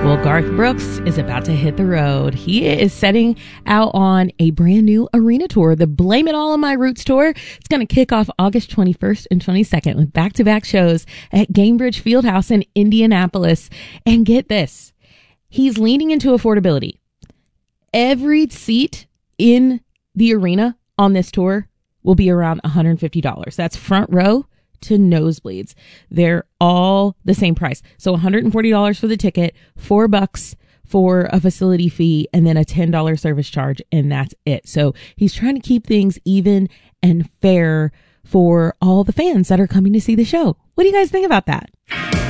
Well, Garth Brooks is about to hit the road. He is setting out on a brand new arena tour, the Blame It All on My Roots tour. It's going to kick off August 21st and 22nd with back-to-back shows at Gainbridge Fieldhouse in Indianapolis. And get this, he's leaning into affordability. Every seat in the arena on this tour will be around $150. That's front row to nosebleeds. They're all the same price. So $140 for the ticket, $4 for a facility fee, and then a $10 service charge, and that's it. So he's trying to keep things even and fair for all the fans that are coming to see the show. What do you guys think about that?